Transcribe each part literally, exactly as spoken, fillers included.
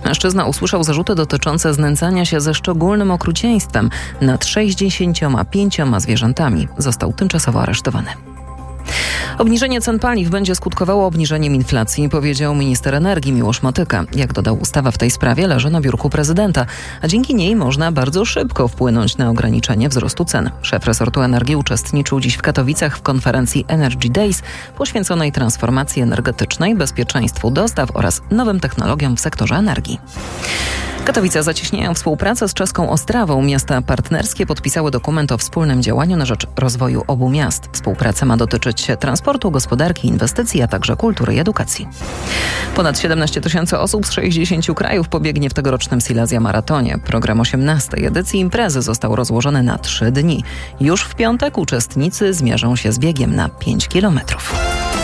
Mężczyzna usłyszał zarzuty dotyczące znęcania się ze szczególnym okrucieństwem nad sześćdziesięcioma pięcioma zwierzętami. Został tymczasowo aresztowany. Obniżenie cen paliw będzie skutkowało obniżeniem inflacji, powiedział minister energii Miłosz Motyka. Jak dodał, ustawa w tej sprawie leży na biurku prezydenta, a dzięki niej można bardzo szybko wpłynąć na ograniczenie wzrostu cen. Szef resortu energii uczestniczył dziś w Katowicach w konferencji Energy Days poświęconej transformacji energetycznej, bezpieczeństwu dostaw oraz nowym technologiom w sektorze energii. Katowice zacieśniają współpracę z czeską Ostrawą. Miasta partnerskie podpisały dokument o wspólnym działaniu na rzecz rozwoju obu miast. Współpraca ma dotyczyć transportu, gospodarki, inwestycji, a także kultury i edukacji. Ponad siedemnaście tysięcy osób z sześćdziesięciu krajów pobiegnie w tegorocznym Silesia Maratonie. Program osiemnastej edycji imprezy został rozłożony na trzy dni. Już w piątek uczestnicy zmierzą się z biegiem na pięć kilometrów.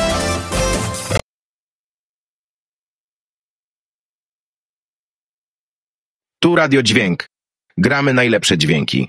Tu Radio Dźwięk. Gramy najlepsze dźwięki.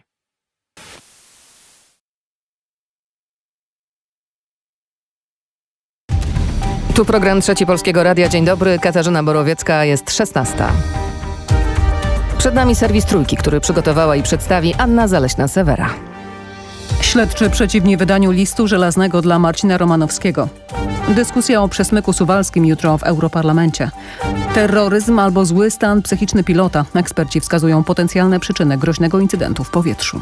Tu program Trzeci Polskiego Radia. Dzień dobry, Katarzyna Borowiecka, jest szesnasta. Przed nami serwis Trójki, który przygotowała i przedstawi Anna Zaleśna-Sewera. Śledczy przeciwni wydaniu listu żelaznego dla Marcina Romanowskiego. Dyskusja o przesmyku suwalskim jutro w Europarlamencie. Terroryzm albo zły stan psychiczny pilota. Eksperci wskazują potencjalne przyczyny groźnego incydentu w powietrzu.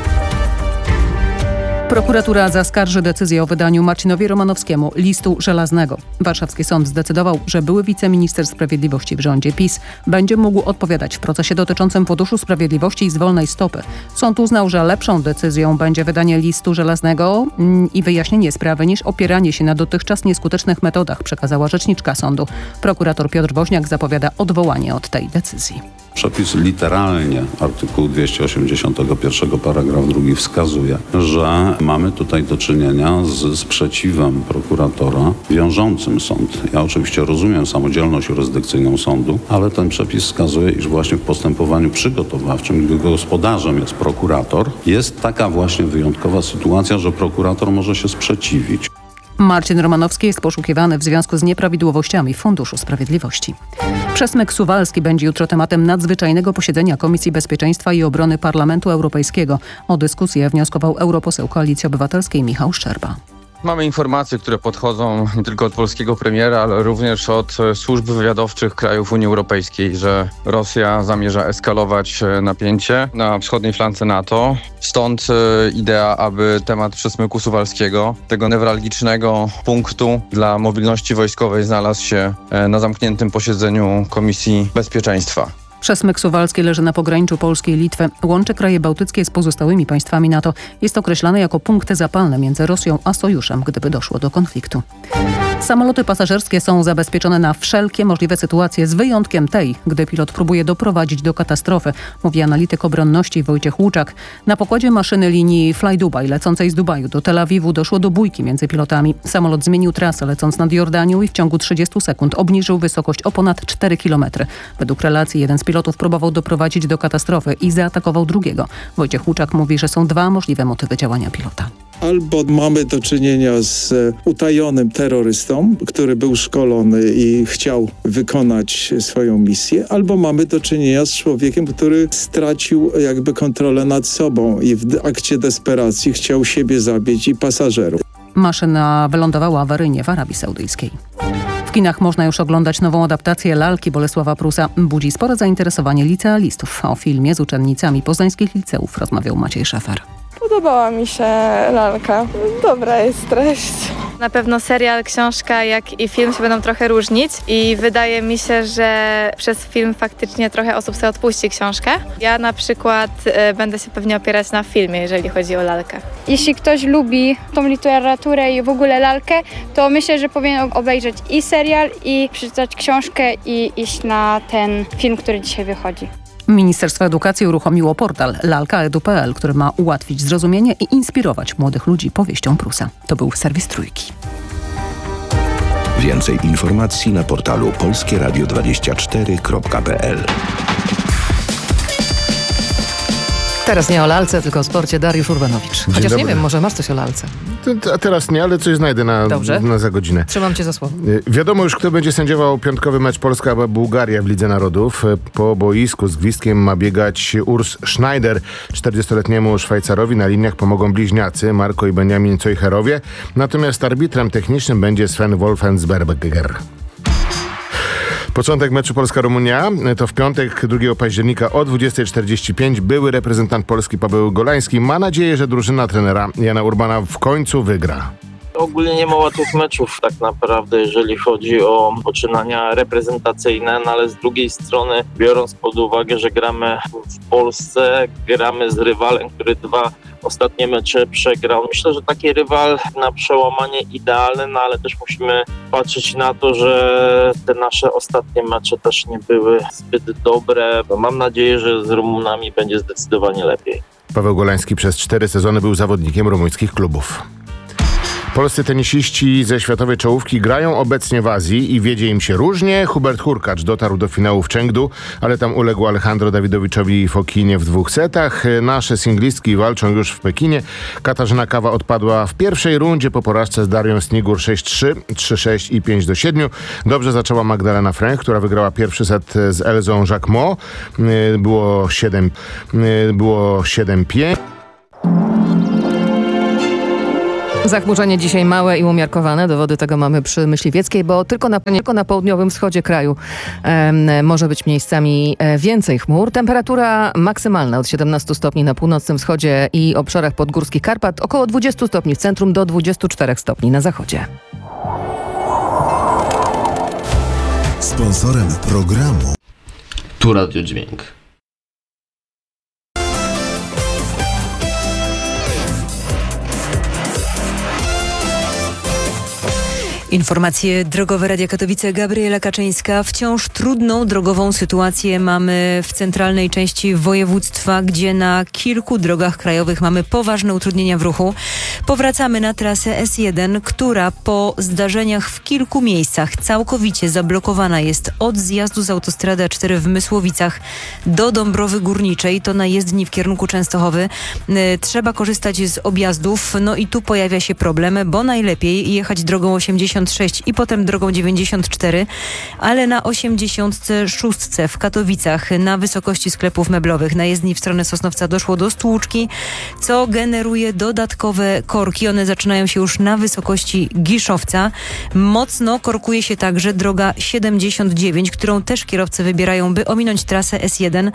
Prokuratura zaskarży decyzję o wydaniu Marcinowi Romanowskiemu listu żelaznego. Warszawski sąd zdecydował, że były wiceminister sprawiedliwości w rządzie PiS będzie mógł odpowiadać w procesie dotyczącym Funduszu Sprawiedliwości i z wolnej stopy. Sąd uznał, że lepszą decyzją będzie wydanie listu żelaznego i wyjaśnienie sprawy niż opieranie się na dotychczas nieskutecznych metodach, przekazała rzeczniczka sądu. Prokurator Piotr Woźniak zapowiada odwołanie od tej decyzji. Przepis literalnie artykułu dwieście osiemdziesiątego pierwszego paragraf drugi wskazuje, że mamy tutaj do czynienia z sprzeciwem prokuratora wiążącym sąd. Ja oczywiście rozumiem samodzielność jurysdykcyjną sądu, ale ten przepis wskazuje, iż właśnie w postępowaniu przygotowawczym, gdy gospodarzem jest prokurator, jest taka właśnie wyjątkowa sytuacja, że prokurator może się sprzeciwić. Marcin Romanowski jest poszukiwany w związku z nieprawidłowościami w Funduszu Sprawiedliwości. Przesmyk suwalski będzie jutro tematem nadzwyczajnego posiedzenia Komisji Bezpieczeństwa i Obrony Parlamentu Europejskiego. O dyskusję wnioskował europoseł Koalicji Obywatelskiej Michał Szczerba. Mamy informacje, które podchodzą nie tylko od polskiego premiera, ale również od służb wywiadowczych krajów Unii Europejskiej, że Rosja zamierza eskalować napięcie na wschodniej flance NATO. Stąd idea, aby temat przesmyku suwalskiego, tego newralgicznego punktu dla mobilności wojskowej, znalazł się na zamkniętym posiedzeniu Komisji Bezpieczeństwa. Przesmyk suwalski leży na pograniczu Polski i Litwy. Łączy kraje bałtyckie z pozostałymi państwami NATO. Jest określany jako punkty zapalne między Rosją a Sojuszem, gdyby doszło do konfliktu. Samoloty pasażerskie są zabezpieczone na wszelkie możliwe sytuacje, z wyjątkiem tej, gdy pilot próbuje doprowadzić do katastrofy, mówi analityk obronności Wojciech Łuczak. Na pokładzie maszyny linii Fly Dubai lecącej z Dubaju do Tel Awiwu doszło do bójki między pilotami. Samolot zmienił trasę, lecąc nad Jordanią i w ciągu trzydziestu sekund obniżył wysokość o ponad cztery kilometry. Według relacji jeden z pilotów próbował doprowadzić do katastrofy i zaatakował drugiego. Wojciech Łuczak mówi, że są dwa możliwe motywy działania pilota. Albo mamy do czynienia z utajonym terrorystą, który był szkolony i chciał wykonać swoją misję, albo mamy do czynienia z człowiekiem, który stracił jakby kontrolę nad sobą i w akcie desperacji chciał siebie zabić i pasażerów. Maszyna wylądowała awaryjnie w Arabii Saudyjskiej. W kinach można już oglądać nową adaptację Lalki Bolesława Prusa. Budzi spore zainteresowanie licealistów. O filmie z uczennicami poznańskich liceów rozmawiał Maciej Szefer. Podobała mi się Lalka. Dobra jest treść. Na pewno serial, książka, jak i film się będą trochę różnić i wydaje mi się, że przez film faktycznie trochę osób sobie odpuści książkę. Ja na przykład y, będę się pewnie opierać na filmie, jeżeli chodzi o Lalkę. Jeśli ktoś lubi tą literaturę i w ogóle Lalkę, to myślę, że powinien obejrzeć i serial, i przeczytać książkę i iść na ten film, który dzisiaj wychodzi. Ministerstwo Edukacji uruchomiło portal lalka kropka edu kropka pe el, który ma ułatwić zrozumienie i inspirować młodych ludzi powieścią Prusa. To był serwis Trójki. Więcej informacji na portalu polskie radio dwadzieścia cztery kropka pe el. Teraz nie o lalce, tylko o sporcie. Dariusz Urbanowicz. Chociaż nie wiem, może masz coś o lalce. A teraz nie, ale coś znajdę na, na za godzinę. Trzymam cię za słowo. Wiadomo już, kto będzie sędziował piątkowy mecz Polska-Bułgaria w Lidze Narodów. Po boisku z gwizdkiem ma biegać Urs Schneider. czterdziestoletniemu Szwajcarowi na liniach pomogą bliźniacy Marko i Benjamin Cojcherowie. Natomiast arbitrem technicznym będzie Sven Wolfensberger. Początek meczu Polska-Rumunia to w piątek drugiego października o dwudziesta czterdzieści pięć. Były reprezentant Polski Paweł Golański ma nadzieję, że drużyna trenera Jana Urbana w końcu wygra. Ogólnie nie ma łatwych meczów tak naprawdę, jeżeli chodzi o poczynania reprezentacyjne, no ale z drugiej strony, biorąc pod uwagę, że gramy w Polsce, gramy z rywalem, który dwa ostatnie mecze przegrał. Myślę, że taki rywal na przełamanie idealny, no ale też musimy patrzeć na to, że te nasze ostatnie mecze też nie były zbyt dobre. Mam nadzieję, że z Rumunami będzie zdecydowanie lepiej. Paweł Golański przez cztery sezony był zawodnikiem rumuńskich klubów. Polscy tenisiści ze światowej czołówki grają obecnie w Azji i wiedzie im się różnie. Hubert Hurkacz dotarł do finału w Chengdu, ale tam uległ Alejandro Dawidowiczowi Fokinie w dwóch setach. Nasze singlistki walczą już w Pekinie. Katarzyna Kawa odpadła w pierwszej rundzie po porażce z Darią Snigur sześć trzy, trzy sześć i pięć do siedmiu. Dobrze zaczęła Magdalena Fręch, która wygrała pierwszy set z Elzą Jacquemot. Było siedem, było siedem pięć. Zachmurzenie dzisiaj małe i umiarkowane. Dowody tego mamy przy Myśliwieckiej, bo tylko na, tylko na południowym wschodzie kraju e, może być miejscami e, więcej chmur. Temperatura maksymalna od siedemnastu stopni na północnym wschodzie i obszarach podgórskich Karpat, około dwudziestu stopni w centrum do dwudziestu czterech stopni na zachodzie. Sponsorem programu Tu Radio Dźwięk. Informacje drogowe Radia Katowice. Gabriela Kaczyńska. Wciąż trudną drogową sytuację mamy w centralnej części województwa, gdzie na kilku drogach krajowych mamy poważne utrudnienia w ruchu. Powracamy na trasę S jeden, która po zdarzeniach w kilku miejscach całkowicie zablokowana jest od zjazdu z autostrady A cztery w Mysłowicach do Dąbrowy Górniczej. To na jezdni w kierunku Częstochowy. Trzeba korzystać z objazdów. No i tu pojawia się problem, bo najlepiej jechać drogą osiemdziesiąt sześć i potem drogą dziewięćdziesiąt cztery, ale na osiemdziesiąt sześć w Katowicach na wysokości sklepów meblowych na jezdni w stronę Sosnowca doszło do stłuczki, co generuje dodatkowe korki. One zaczynają się już na wysokości Giszowca. Mocno korkuje się także droga siedemdziesiąt dziewięć, którą też kierowcy wybierają, by ominąć trasę S jeden,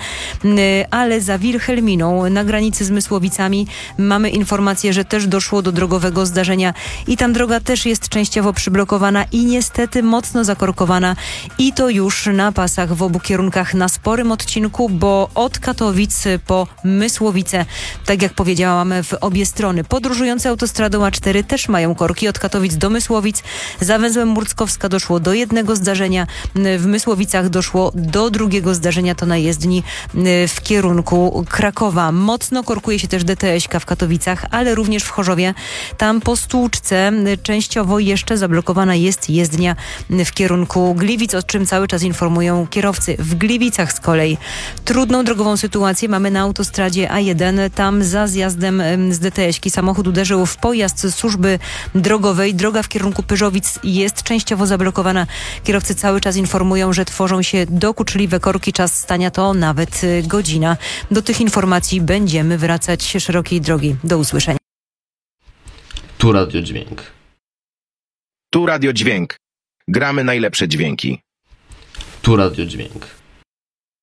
ale za Wilhelminą na granicy z Mysłowicami mamy informację, że też doszło do drogowego zdarzenia i tam droga też jest częściowo przyblokowana i niestety mocno zakorkowana i to już na pasach w obu kierunkach na sporym odcinku, bo od Katowic po Mysłowice, tak jak powiedziałam, w obie strony. Podróżujące autostradą A cztery też mają korki od Katowic do Mysłowic. Za węzłem Murckowska doszło do jednego zdarzenia, w Mysłowicach doszło do drugiego zdarzenia, to na jezdni w kierunku Krakowa. Mocno korkuje się też D T S-ka w Katowicach, ale również w Chorzowie. Tam po stłuczce częściowo jeszcze zablokowana jest jezdnia w kierunku Gliwic, o czym cały czas informują kierowcy. W Gliwicach z kolei trudną drogową sytuację mamy na autostradzie A jeden. Tam za zjazdem z D T S-ki samochód uderzył w pojazd służby drogowej. Droga w kierunku Pyrzowic jest częściowo zablokowana. Kierowcy cały czas informują, że tworzą się dokuczliwe korki. Czas stania to nawet godzina. Do tych informacji będziemy wracać szerokiej drogi. Do usłyszenia. Tu Radio Dźwięk. Tu Radio Dźwięk. Gramy najlepsze dźwięki. Tu Radio Dźwięk.